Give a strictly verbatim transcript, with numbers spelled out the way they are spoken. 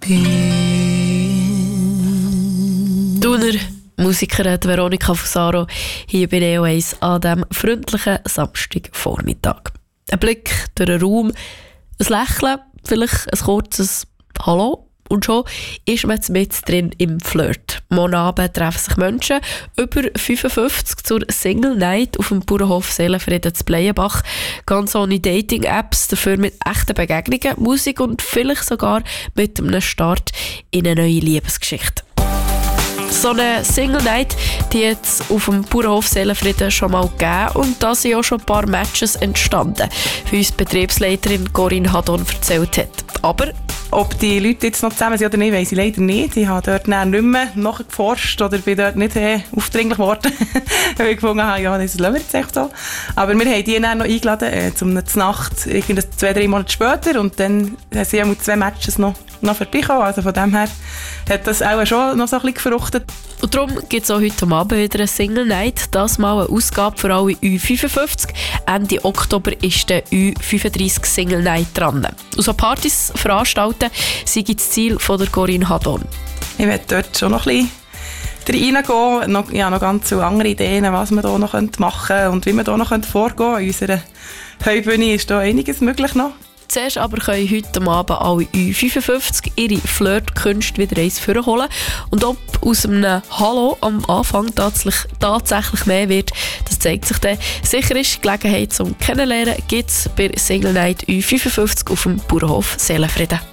Thuner Musikerin Veronika Fusaro hier bei E O eins an diesem freundlichen Samstagvormittag. Ein Blick durch den Raum, ein Lächeln, vielleicht ein kurzes Hallo und schon ist man mit drin im Flirt. Morgen Abend treffen sich Menschen über fünfundfünfzig zur Single Night auf dem Bauernhof Seelenfrieden zu Bleienbach. Ganz ohne Dating-Apps, dafür mit echten Begegnungen, Musik und vielleicht sogar mit einem Start in eine neue Liebesgeschichte. So eine Single Night, die hat es auf dem Bauernhof Seelenfrieden schon mal gegeben und da sind auch schon ein paar Matches entstanden, wie uns Betriebsleiterin Corinne Hadon erzählt hat. Aber ob die Leute jetzt noch zusammen sind oder nicht, weiss ich leider nicht. Ich habe dort nicht mehr nachgeforscht oder bin dort nicht äh, aufdringlich geworden, weil ich gefunden habe, ja, das lassen wir jetzt echt so. Aber wir haben die dann noch eingeladen, äh, zum Nacht, zwei, drei Monate später, und dann haben sie ja zwei Matches noch, noch vorbeigekommen. Also von dem her hat das auch schon noch so ein bisschen gefruchtet. Und darum gibt es auch heute Abend wieder eine Single Night. Das mal eine Ausgabe für alle Ü fünfundfünfzig. Ende Oktober ist der Ü fünfunddreissig Single Night dran. Und so Partys veranstalten sei das Ziel von der Corinne Hadon. Ich werde dort schon noch ein bisschen reingehen. Noch, ja, noch ganz so andere Ideen, was man hier noch machen könnte und wie man hier noch vorgehen könnte. In unserer Heubühne ist da einiges möglich noch. Zuerst aber können heute Abend alle Ü fünfundfünfzig ihre Flirtkünste wieder eins vorholen. Und ob aus einem Hallo am Anfang tatsächlich, tatsächlich mehr wird, das zeigt sich dann. Sicher ist, Gelegenheit zum Kennenlernen gibt es bei Single Night Ü fünfundfünfzig auf dem Bauernhof Seelenfrieden.